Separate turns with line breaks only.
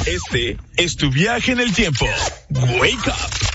Este es tu viaje en el tiempo. Wake Up